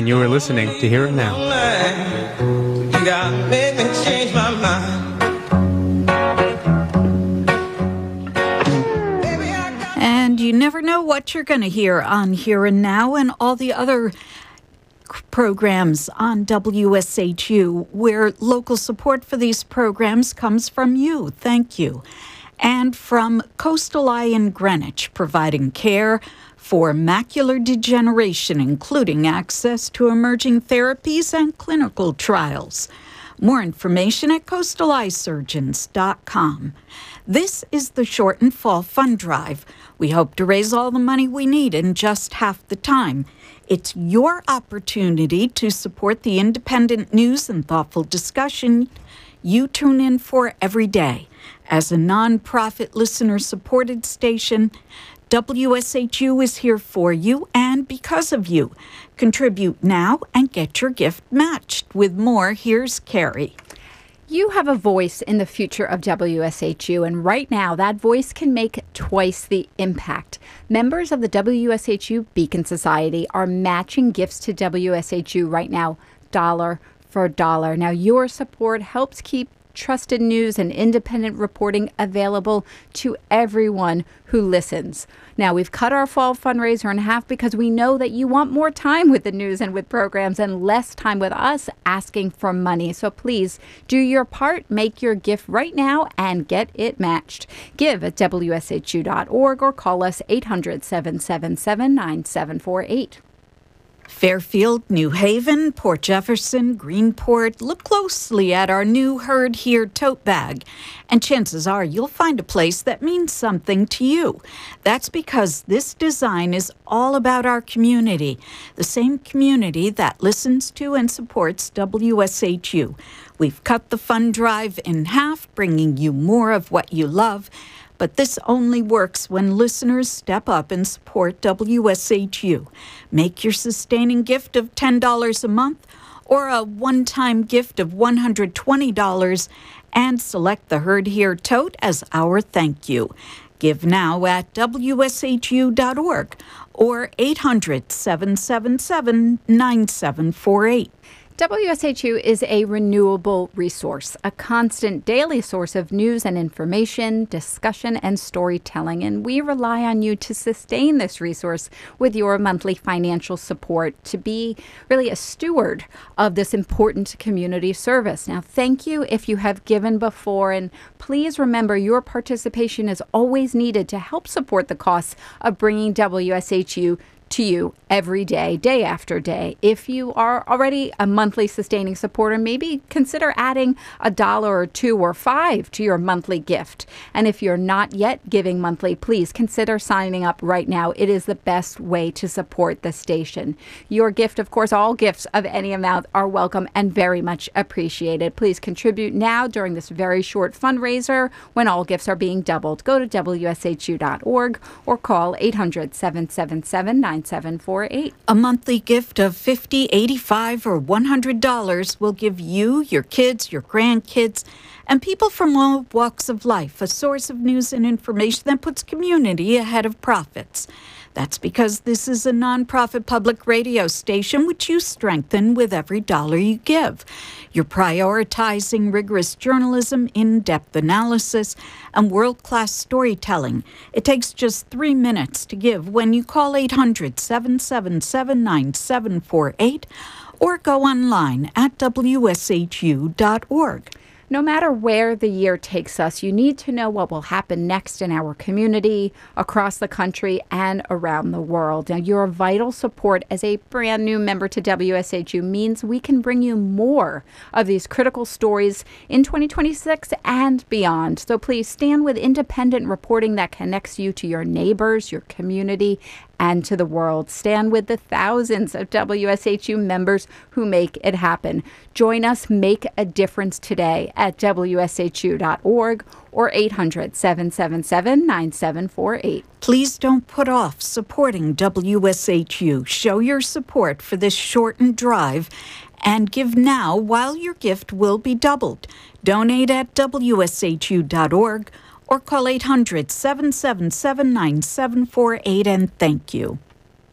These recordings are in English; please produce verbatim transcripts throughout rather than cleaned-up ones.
And you are listening to Hear It Now. You gotta make me change my mind. And you never know what you're going to hear on Here and Now and all the other programs on W S H U, where local support for these programs comes from you. Thank you. And from Coastal Eye in Greenwich, providing care for macular degeneration, including access to emerging therapies and clinical trials. More information at coastal eye surgeons dot com. This is the Shortened Fall Fund Drive. We hope to raise all the money we need in just half the time. It's your opportunity to support the independent news and thoughtful discussion you tune in for every day. As a nonprofit listener-supported station, W S H U is here for you and because of you. Contribute now and get your gift matched. With more, here's Carrie. You have a voice in the future of W S H U, and right now that voice can make twice the impact. Members of the W S H U Beacon Society are matching gifts to W S H U right now, dollar for dollar. Now, your support helps keep trusted news and independent reporting available to everyone who listens. Now, we've cut our fall fundraiser in half because we know that you want more time with the news and with programs and less time with us asking for money. So please do your part, make your gift right now and get it matched. Give at W S H U dot org or call us eight hundred, seven seven seven, nine seven four eight. Fairfield, New Haven, Port Jefferson, Greenport. Look closely at our new Heard Here tote bag, and chances are you'll find a place that means something to you. That's because this design is all about our community, the same community that listens to and supports W S H U. We've cut the fund drive in half, bringing you more of what you love. But this only works when listeners step up and support W S H U. Make your sustaining gift of ten dollars a month or a one-time gift of one hundred twenty dollars and select the Heard Here tote as our thank you. Give now at W S H U dot org or eight hundred, seven seven seven, nine seven four eight. W S H U is a renewable resource, a constant daily source of news and information, discussion, and storytelling, and we rely on you to sustain this resource with your monthly financial support to be really a steward of this important community service. Now, thank you if you have given before, and please remember your participation is always needed to help support the costs of bringing W S H U to you every day, day after day. If you are already a monthly sustaining supporter, maybe consider adding a dollar or two or five to your monthly gift. And if you're not yet giving monthly, please consider signing up right now. It is the best way to support the station. Your gift, of course, all gifts of any amount are welcome and very much appreciated. Please contribute now during this very short fundraiser when all gifts are being doubled. Go to W S H U dot org or call eight hundred, seven seven seven, nine seven four eight. A monthly gift of fifty dollars, eighty-five dollars, or one hundred dollars will give you, your kids, your grandkids, and people from all walks of life a source of news and information that puts community ahead of profits. That's because this is a nonprofit public radio station which you strengthen with every dollar you give. You're prioritizing rigorous journalism, in-depth analysis, and world-class storytelling. It takes just three minutes to give when you call eight hundred, seven seven seven, nine seven four eight or go online at W S H U dot org. No matter where the year takes us, you need to know what will happen next in our community, across the country, and around the world. Now, your vital support as a brand new member to W S H U means we can bring you more of these critical stories in twenty twenty-six and beyond. So please stand with independent reporting that connects you to your neighbors, your community, and to the world. Stand with the thousands of W S H U members who make it happen. Join us, make a difference today at W S H U dot org or eight hundred, seven seven seven, nine seven four eight. Please don't put off supporting W S H U. Show your support for this shortened drive and give now while your gift will be doubled. Donate at W S H U dot org or call eight hundred, seven seven seven, nine seven four eight and thank you.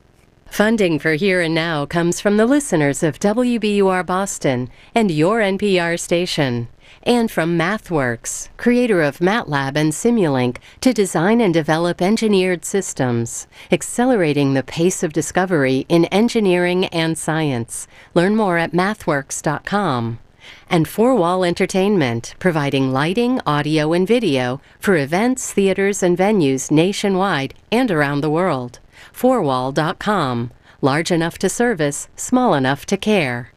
Funding for Here and Now comes from the listeners of W B U R Boston and your N P R station, and from MathWorks, creator of MATLAB and Simulink, to design and develop engineered systems, accelerating the pace of discovery in engineering and science. Learn more at mathworks dot com. And Four Wall Entertainment, providing lighting, audio, and video for events, theaters, and venues nationwide and around the world. four wall dot com. Large enough to service, small enough to care.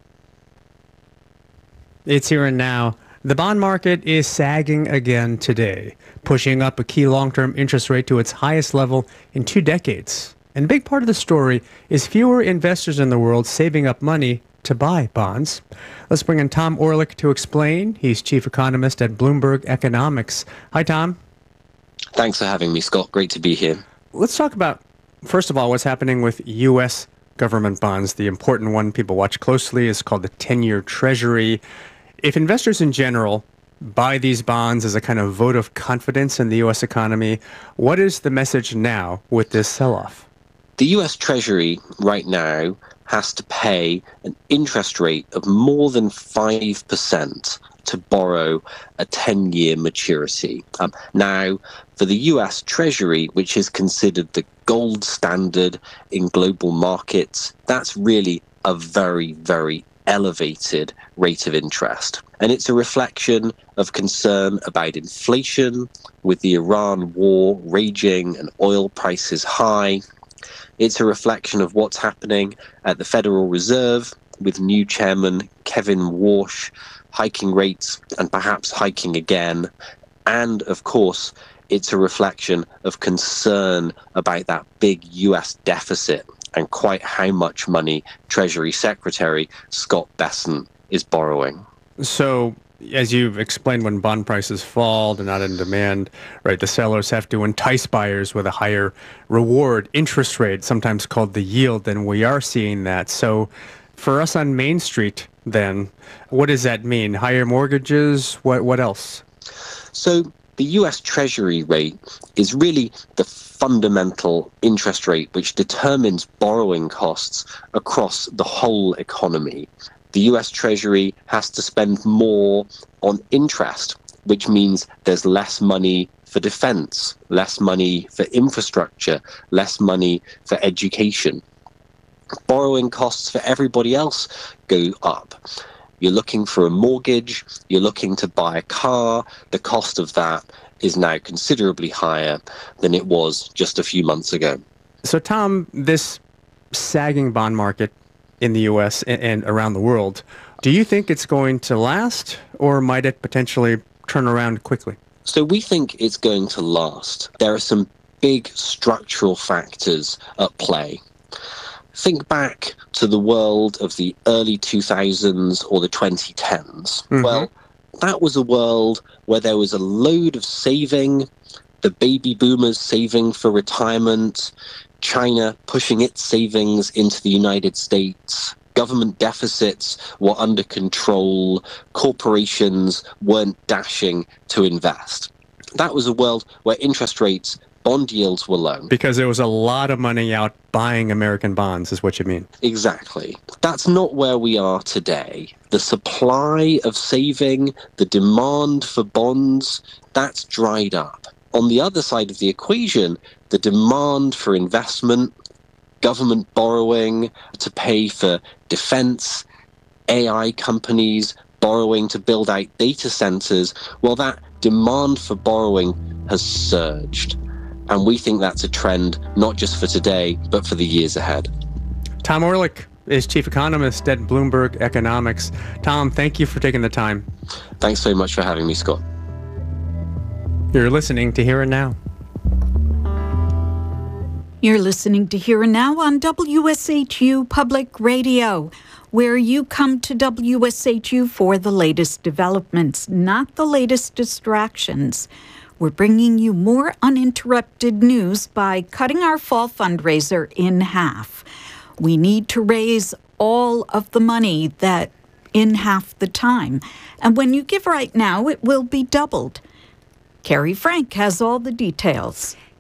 It's here and now. The bond market is sagging again today, pushing up a key long-term interest rate to its highest level in two decades. And a big part of the story is fewer investors in the world saving up money to buy bonds. Let's bring in Tom Orlik to explain. He's chief economist at Bloomberg Economics. Hi, Tom. Thanks for having me, Scott. Great to be here. Let's talk about, first of all, what's happening with U S government bonds. The important one people watch closely is called the ten-year Treasury. If investors in general buy these bonds as a kind of vote of confidence in the U S economy, what is the message now with this sell-off? The U S Treasury right now has to pay an interest rate of more than five percent to borrow a ten-year maturity. Um, now, for the U S Treasury, which is considered the gold standard in global markets, that's really a very, very elevated rate of interest. And it's a reflection of concern about inflation, with the Iran war raging and oil prices high. It's a reflection of what's happening at the Federal Reserve, with new chairman Kevin Warsh hiking rates and perhaps hiking again. And of course, it's a reflection of concern about that big U S deficit and quite how much money Treasury Secretary Scott Bessent is borrowing. So, as you've explained, when bond prices fall, they're not in demand, right? The sellers have to entice buyers with a higher reward interest rate, sometimes called the yield, and we are seeing that. So, for us on Main Street, then, what does that mean? Higher mortgages? What what else? So, the U S Treasury rate is really the fundamental interest rate which determines borrowing costs across the whole economy. The U S Treasury has to spend more on interest, which means there's less money for defense, less money for infrastructure, less money for education. Borrowing costs for everybody else go up. You're looking for a mortgage, you're looking to buy a car, the cost of that is now considerably higher than it was just a few months ago. So, Tom, this sagging bond market in the U S and around the world, do you think it's going to last, or might it potentially turn around quickly? So we think it's going to last. There are some big structural factors at play. Think back to the world of the early two thousands or the twenty tens. Mm-hmm. Well, that was a world where there was a load of saving, the baby boomers saving for retirement, China pushing its savings into the United States, government deficits were under control, corporations weren't dashing to invest. That was a world where interest rates, bond yields were low. Because there was a lot of money out buying American bonds, is what you mean. Exactly. That's not where we are today. The supply of saving, the demand for bonds, that's dried up. On the other side of the equation, the demand for investment, government borrowing to pay for defense, A I companies borrowing to build out data centers, well, that demand for borrowing has surged. And we think that's a trend not just for today, but for the years ahead. Tom Orlik is chief economist at Bloomberg Economics. Tom, thank you for taking the time. Thanks so much for having me, Scott. You're listening to Here and Now. You're listening to Here and Now on W S H U Public Radio, where you come to W S H U for the latest developments, not the latest distractions. We're bringing you more uninterrupted news by cutting our fall fundraiser in half. We need to raise all of the money that in half the time. And when you give right now, it will be doubled. Carrie Frank has all the details.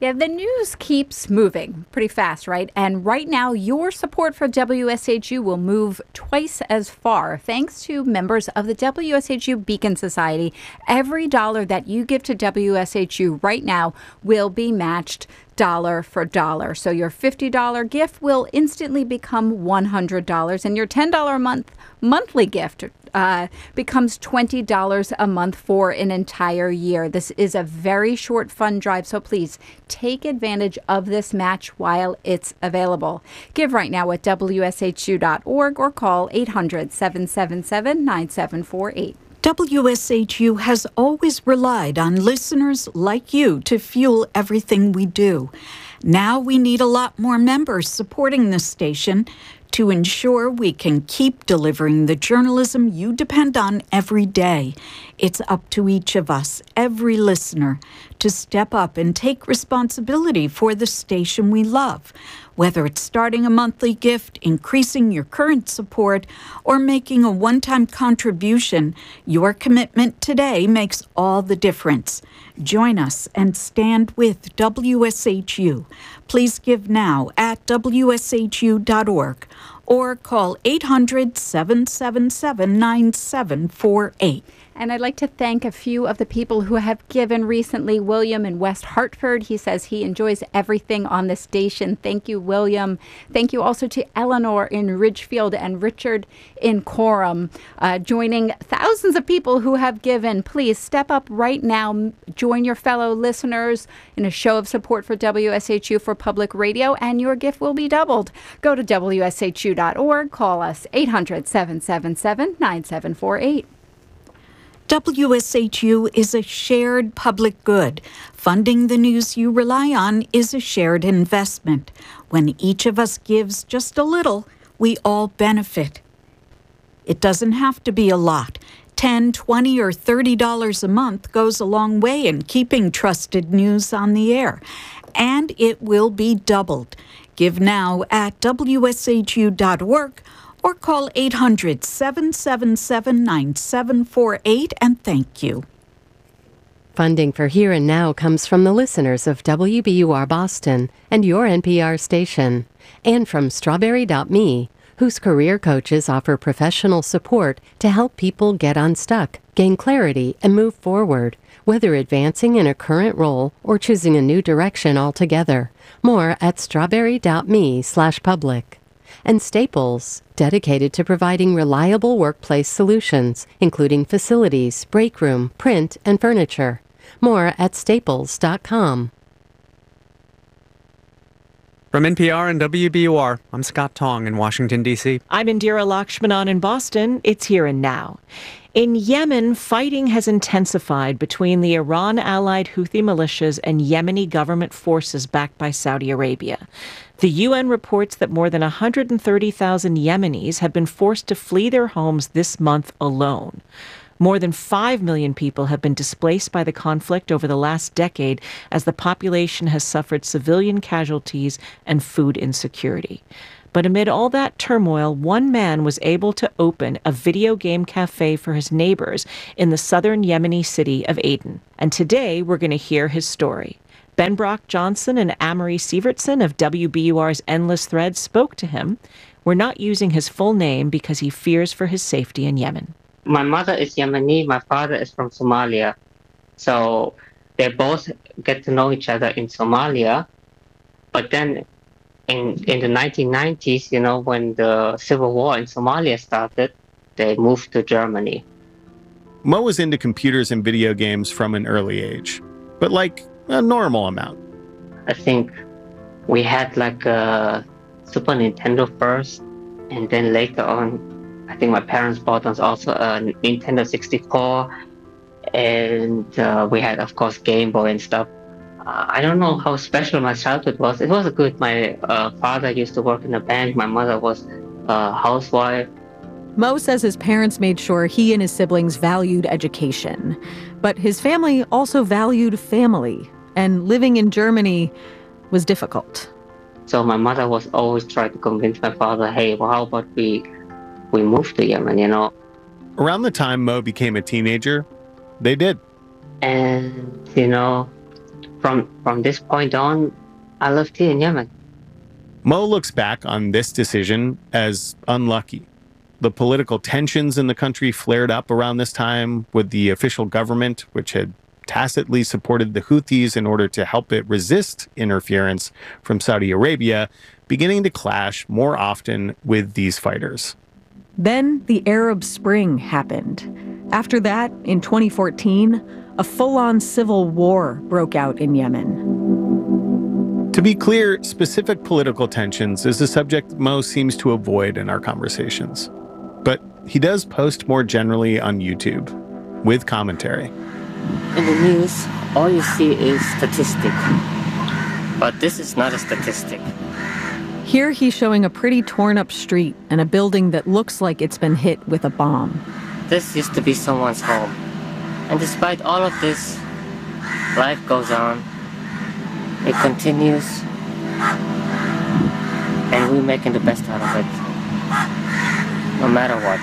Yeah, the news keeps moving pretty fast, right? And right now, your support for W S H U will move twice as far. Thanks to members of the W S H U Beacon Society, every dollar that you give to W S H U right now will be matched dollar for dollar. So your fifty dollars gift will instantly become one hundred dollars, and your ten dollars a month monthly gift uh, becomes twenty dollars a month for an entire year. This is a very short fund drive, so please take advantage of this match while it's available. Give right now at W S H U dot org or call eight hundred, seven seven seven, nine seven four eight. W S H U has always relied on listeners like you to fuel everything we do. Now we need a lot more members supporting this station to ensure we can keep delivering the journalism you depend on every day. It's up to each of us, every listener, to step up and take responsibility for the station we love. Whether it's starting a monthly gift, increasing your current support, or making a one-time contribution, your commitment today makes all the difference. Join us and stand with W S H U. Please give now at W S H U dot org or call eight hundred, seven seven seven, nine seven four eight. And I'd like to thank a few of the people who have given recently. William in West Hartford, he says he enjoys everything on the station. Thank you, William. Thank you also to Eleanor in Ridgefield and Richard in Coram, uh, joining thousands of people who have given. Please step up right now. Join your fellow listeners in a show of support for W S H U for Public Radio, and your gift will be doubled. Go to W S H U dot org. Call us eight hundred, seven seven seven, nine seven four eight. W S H U is a shared public good. Funding the news you rely on is a shared investment. When each of us gives just a little, we all benefit. It doesn't have to be a lot. ten, twenty, or thirty dollars a month goes a long way in keeping trusted news on the air. And it will be doubled. Give now at W S H U dot org. or call eight hundred, seven seven seven, nine seven four eight, and thank you. Funding for Here and Now comes from the listeners of W B U R Boston and your N P R station, and from Strawberry dot me, whose career coaches offer professional support to help people get unstuck, gain clarity, and move forward, whether advancing in a current role or choosing a new direction altogether. More at strawberry dot me slash public. And Staples, dedicated to providing reliable workplace solutions, including facilities, break room, print, and furniture. More at staples dot com. From N P R and W B U R, I'm Scott Tong in Washington, D C I'm Indira Lakshmanan in Boston. It's Here and Now. In Yemen, fighting has intensified between the Iran-allied Houthi militias and Yemeni government forces backed by Saudi Arabia. The U N reports that more than one hundred thirty thousand Yemenis have been forced to flee their homes this month alone. More than five million people have been displaced by the conflict over the last decade as the population has suffered civilian casualties and food insecurity. But amid all that turmoil, one man was able to open a video game cafe for his neighbors in the southern Yemeni city of Aden. And today we're going to hear his story. Ben Brock Johnson and Amory Sievertson of W B U R's Endless Thread spoke to him. We're not using his full name because he fears for his safety in Yemen. My mother is Yemeni, my father is from Somalia. So they both get to know each other in Somalia. But then in in the nineteen nineties, you know, when the civil war in Somalia started, they moved to Germany. Mo was into computers and video games from an early age, but like a normal amount. I think we had like a Super Nintendo first, and then later on, I think my parents bought us also a Nintendo sixty-four, and uh, we had, of course, Game Boy and stuff. Uh, I don't know how special my childhood was. It was good. My uh, father used to work in a bank. My mother was a housewife. Mo says his parents made sure he and his siblings valued education. But his family also valued family. And living in Germany was difficult. So my mother was always trying to convince my father, hey, well, how about we, we move to Yemen, you know? Around the time Mo became a teenager, they did. And, you know, from from this point on, I lived here in Yemen. Mo looks back on this decision as unlucky. The political tensions in the country flared up around this time, with the official government, which had tacitly supported the Houthis in order to help it resist interference from Saudi Arabia, beginning to clash more often with these fighters. Then the Arab Spring happened. After that, in twenty fourteen, a full-on civil war broke out in Yemen. To be clear, specific political tensions is a subject Mo seems to avoid in our conversations. But he does post more generally on YouTube, with commentary. In the news, all you see is statistic. But this is not a statistic. Here he's showing a pretty torn-up street and a building that looks like it's been hit with a bomb. This used to be someone's home. And despite all of this, life goes on. It continues. And we're making the best out of it. No matter what.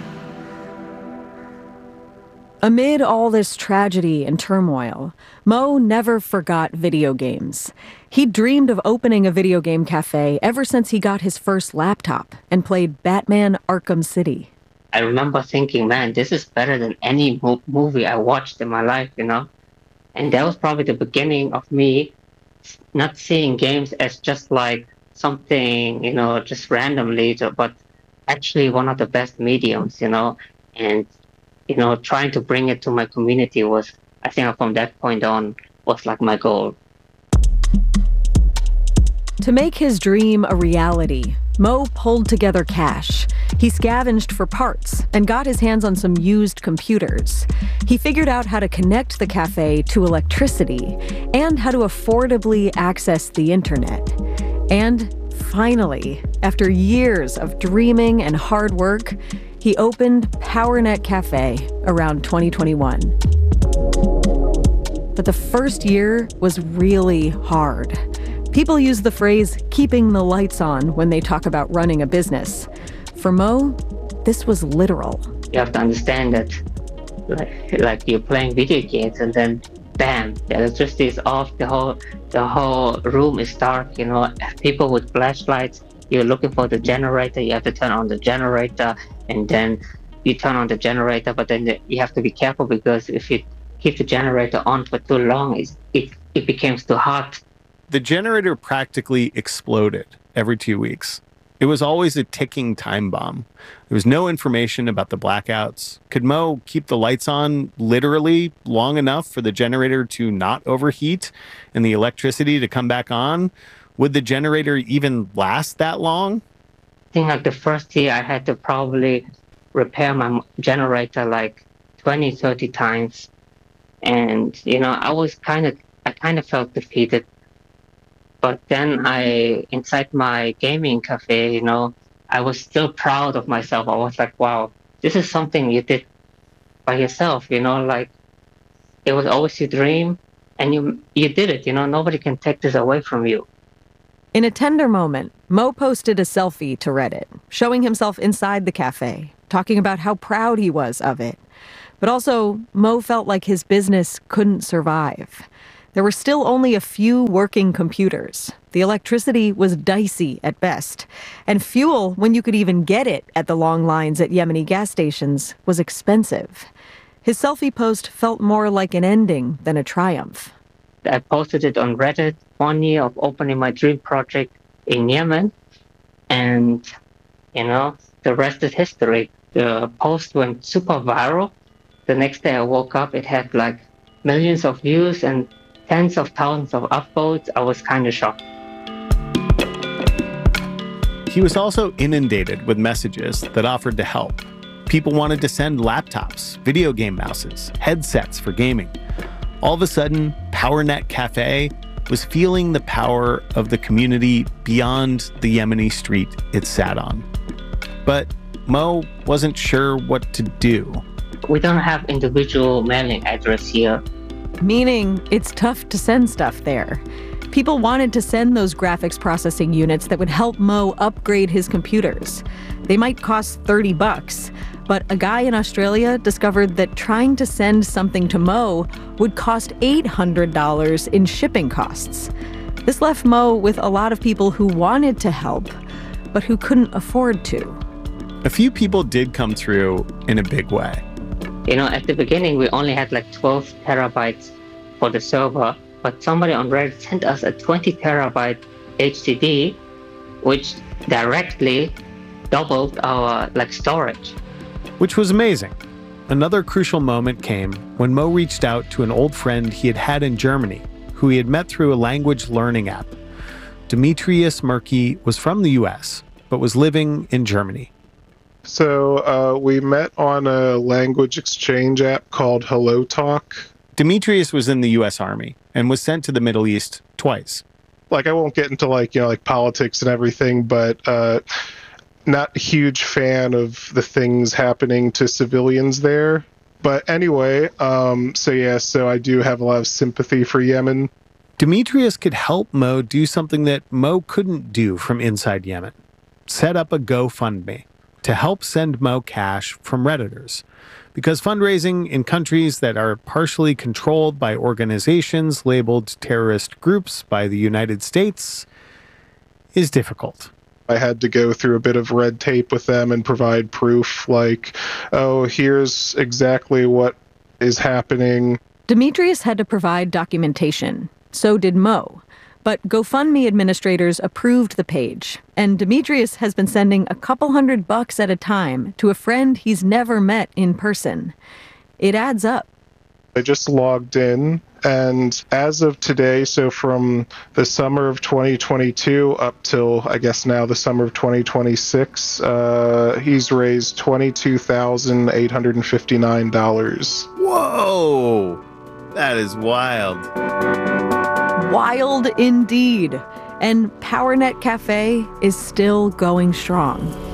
Amid all this tragedy and turmoil, Mo never forgot video games. He dreamed of opening a video game cafe ever since he got his first laptop and played Batman Arkham City. I remember thinking, man, this is better than any mo- movie I watched in my life, you know? And that was probably the beginning of me not seeing games as just like something, you know, just randomly, but actually one of the best mediums, you know? And you know, trying to bring it to my community was, I think from that point on, was like my goal. To make his dream a reality, Mo pulled together cash. He scavenged for parts and got his hands on some used computers. He figured out how to connect the cafe to electricity and how to affordably access the internet. And finally, after years of dreaming and hard work, he opened PowerNet Cafe around twenty twenty-one. But the first year was really hard. People use the phrase keeping the lights on when they talk about running a business. For Mo, this was literal. You have to understand that like, like you're playing video games and then bam, the electricity is off, the whole the whole room is dark, you know, people with flashlights. You're looking for the generator, you have to turn on the generator, and then you turn on the generator, but then you have to be careful because if you keep the generator on for too long, it, it, it becomes too hot. The generator practically exploded every two weeks. It was always a ticking time bomb. There was no information about the blackouts. Could Mo keep the lights on literally long enough for the generator to not overheat and the electricity to come back on? Would the generator even last that long? I think like the first year I had to probably repair my generator like twenty, thirty times. And, you know, I was kind of, I kind of felt defeated. But then I, inside my gaming cafe, you know, I was still proud of myself. I was like, wow, this is something you did by yourself, you know, like it was always your dream and you, you did it, you know, nobody can take this away from you. In a tender moment, Mo posted a selfie to Reddit, showing himself inside the cafe, talking about how proud he was of it. But also, Mo felt like his business couldn't survive. There were still only a few working computers. The electricity was dicey at best. And fuel, when you could even get it at the long lines at Yemeni gas stations, was expensive. His selfie post felt more like an ending than a triumph. I posted it on Reddit, one year of opening my dream project in Yemen. And, you know, the rest is history. The post went super viral. The next day I woke up, it had like millions of views and tens of thousands of upvotes. I was kind of shocked. He was also inundated with messages that offered to help. People wanted to send laptops, video game mouses, headsets for gaming. All of a sudden, PowerNet Cafe was feeling the power of the community beyond the Yemeni street it sat on. But Mo wasn't sure what to do. We don't have individual mailing address here. Meaning it's tough to send stuff there. People wanted to send those graphics processing units that would help Mo upgrade his computers. They might cost thirty bucks, But a guy in Australia discovered that trying to send something to Mo would cost eight hundred dollars in shipping costs. This left Mo with a lot of people who wanted to help, but who couldn't afford to. A few people did come through in a big way. You know, at the beginning, we only had like twelve terabytes for the server, but somebody on Reddit sent us a twenty terabyte H D D, which directly doubled our like storage. Which was amazing. Another crucial moment came when Mo reached out to an old friend he had had in Germany, who he had met through a language learning app. Demetrius Murky was from the U S, but was living in Germany. So uh, we met on a language exchange app called HelloTalk. Demetrius was in the U S Army and was sent to the Middle East twice. Like, I won't get into like, you know, like politics and everything, but uh, not a huge fan of the things happening to civilians there. But anyway, um, so yeah, so I do have a lot of sympathy for Yemen. Demetrius could help Mo do something that Mo couldn't do from inside Yemen. Set up a GoFundMe to help send Mo cash from Redditors. Because fundraising in countries that are partially controlled by organizations labeled terrorist groups by the United States is difficult. I had to go through a bit of red tape with them and provide proof like, oh, here's exactly what is happening. Demetrius had to provide documentation. So did Mo. But GoFundMe administrators approved the page, and Demetrius has been sending a couple hundred bucks at a time to a friend he's never met in person. It adds up. I just logged in, and as of today, so from the summer of twenty twenty-two up till, I guess now, the summer of twenty twenty-six, uh, he's raised twenty-two thousand eight hundred fifty-nine dollars. Whoa! That is wild. Wild indeed. And PowerNet Cafe is still going strong.